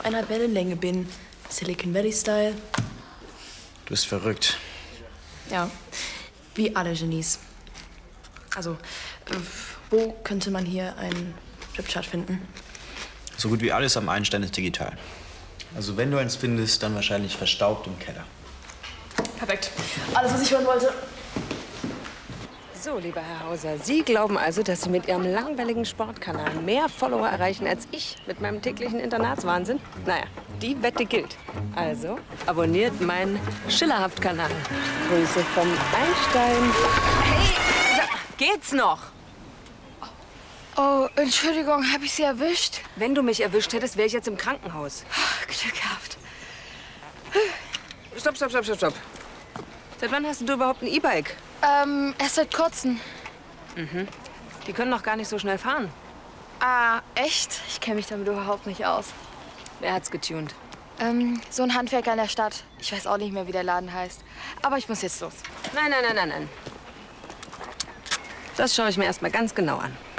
einer Wellenlänge bin. Silicon Valley Style. Du bist verrückt. Ja, wie alle Genies. Also, wo könnte man hier einen Flipchart finden? So gut wie alles am Einstein ist digital. Also wenn du eins findest, dann wahrscheinlich verstaubt im Keller. Perfekt. Alles, was ich hören wollte. So, lieber Herr Hauser, Sie glauben also, dass Sie mit Ihrem langweiligen Sportkanal mehr Follower erreichen als ich mit meinem täglichen Internatswahnsinn? Naja, die Wette gilt. Also abonniert meinen Schillerhaft-Kanal. Grüße vom Einstein. Hey, geht's noch? Oh, Entschuldigung, habe ich Sie erwischt? Wenn du mich erwischt hättest, wäre ich jetzt im Krankenhaus. Glück gehabt. Stopp. Seit wann hast du überhaupt ein E-Bike? Erst seit kurzem. Mhm. Die können doch gar nicht so schnell fahren. Ah, echt? Ich kenne mich damit überhaupt nicht aus. Wer hat's getuned? So ein Handwerker in der Stadt. Ich weiß auch nicht mehr, wie der Laden heißt. Aber ich muss jetzt los. Nein. Das schaue ich mir erst mal ganz genau an.